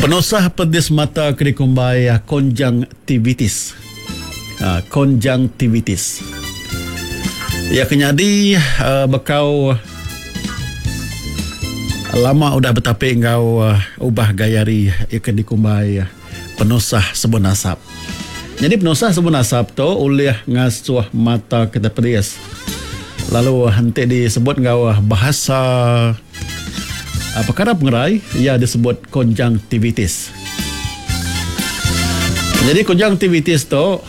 Penosah pedis mata kedikumbai konjungtivitis. Konjungtivitis. Ya kenyadi bekau lama udah betapi engkau ubah gayari ikan dikumbai penosah sebun asap. Jadi penosah sebun asap tu oleh ngasuh mata kita pedis. Lalu henti disebut engkau bahasa perkara pengerai ia disebut konjungtivitis. Jadi konjungtivitis tu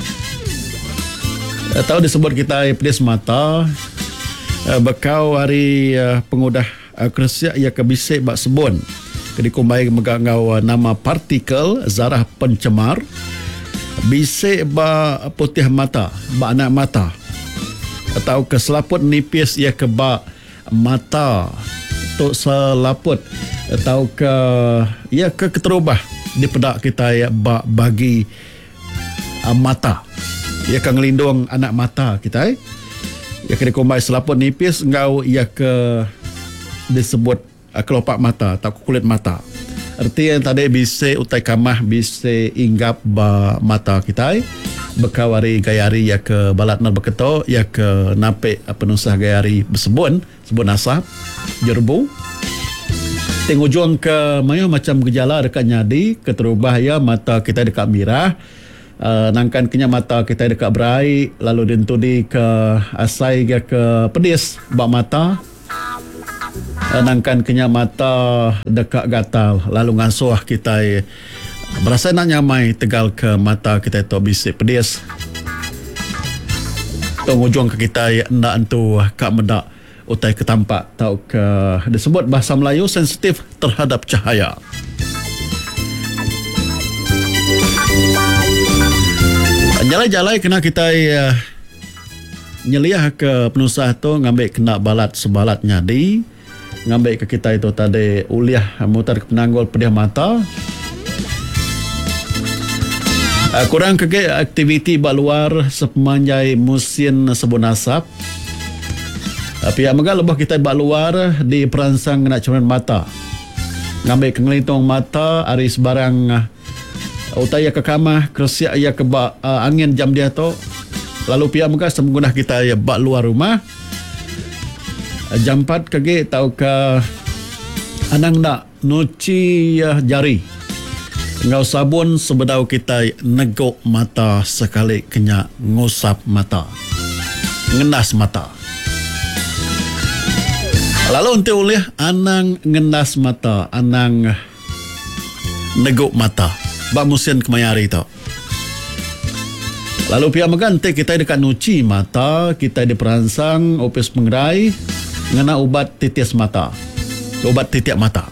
tahu disebut kita pedis mata bekau hari pengudah kersia ia kebisik bak sebun kedikumbai megang ngau nama partikel zarah pencemar bisik bak putih mata bak anak mata atau keselaput nipis ia ke bak mata untuk selaput atau ke ia ke keterubah di pedak kita ya bagi mata ia akan ngelindung anak mata kita ia kena kombai selaput nipis engkau ia ke disebut kelopak mata atau kulit mata arti yang tadi bisa utai kamah bisa inggap mata kita bekawari gayari ia ke balatnar beketo ia ke napik penusah gayari bersebun sebun asap jerbu tengok juang ke mayu macam gejala dekat nyadi keterubah ya mata kita dekat mirah nangkan kenya mata kita dekat berai lalu dintudi ke asai ke pedis bak mata nangkan kenya mata dekat gatal lalu ngasuh kita berasa nak nyamai tegal ke mata kita itu bisik pedis tong ujung ke kita ndak entu kak medak utai ketampak tau ke disebut bahasa Melayu sensitif terhadap cahaya. Jalai-jalai kena kita nyeliah ke penusah tu ngambil kena balat sebalat nyadi ngambil ke kita itu tadi uliah mutar ke penanggul pedih mata kurang kege aktiviti bak luar sepemanjai musim sebun asap pihak megah lebah kita bak luar di perangsang nak cermin mata ngambil kengelitung mata hari sebarang utaya ke kamah kersiak ia ke bak angin jam dia tu lalu pihak megah semenggunah kita ya bak luar rumah jam 4 kege tau ke anang nak nuci jari ngau sabun sebedau kita negok mata sekali kenya ngusap mata ngenas mata lalu untuk oleh anang ngenas mata anang negok mata bak musim kemayari tau lalu pihak meganti kita dekat nuci mata kita di perangsang opis pengerai ngena ubat titis mata ubat titik mata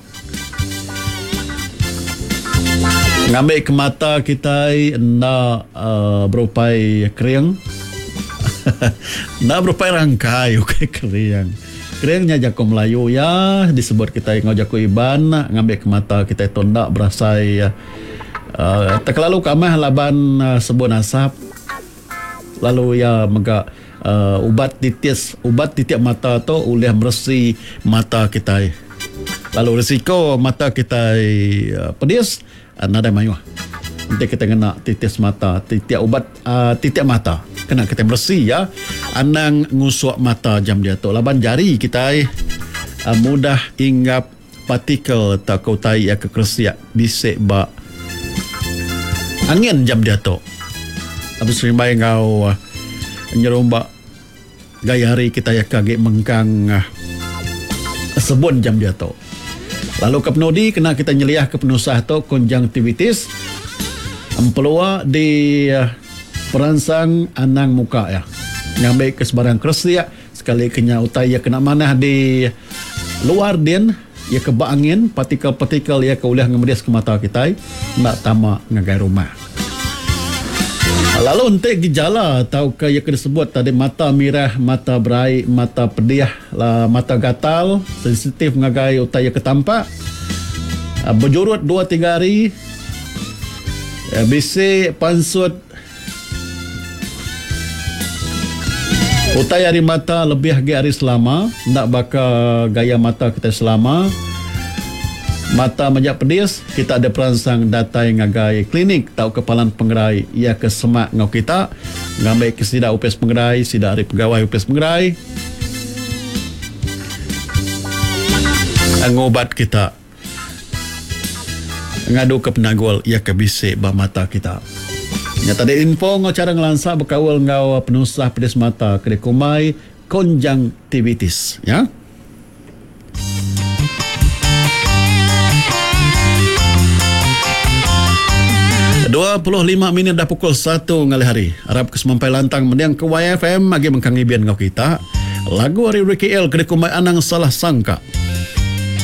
ngambil ke mata kita nak berupai kering nak berupai rangkai kering keringnya jago Melayu ya disebut kita ngau jago iban ngambil ke mata kita itu nak berasa tak lalu kamah laban sebun asap lalu ya megak ubat titik mata tu oleh bersih mata kita lalu risiko mata kita pedis nada mayu nanti kita kena titis mata titik ubat titik mata kena kita bersih ya anang ngusuk mata jam dia tu laban jari kita mudah inggap partikel tak kau tai ya kekersiak bisik bak angin jam dia tu habis rimbai ngau nyerombak gaya hari kita ya kaget mengkang sebun jam dia tu lalu ke penudi kena kita nyeliah ke penusah tu konjungtivitis peluar di perangsang anang muka ya ngambil ke sebarang kersiak sekali kenya utai ya kena mana di luar din ya ke bak angin partikel-partikel ya ke uliah ngemedias ke mata kita nak tamak ngagai rumah. Lalu untuk gejala atau ke yang disebut tadi mata mirah, mata berai, mata pedih, mata gatal, sensitif ngagai utai ketampak, berjurut 2-3 hari, bisik pansut, utai hari mata lebih lagi hari selama, nak bakal gaya mata kita selama, Mata majak pedis, kita ada perangsang datai ngagai klinik tau kepalan penggerai ia ke semak ngau kita ngambil ke sida upes penggerai, sida hari pegawai upes penggerai ngobat kita ngadu ke penagul ia ke bisik bah mata kita. Nyata ada info ngau cara ngelansa berkawal ngau penusah pedis mata kedai kumai konjungtivitis ya. 25 minit dah pukul 1 ngali hari. Harap kesemampai lantang mendiang ke YFM bagi mengkangi bian ngau kita. Lagu hari Ricky L kedai kumai anang salah sangka.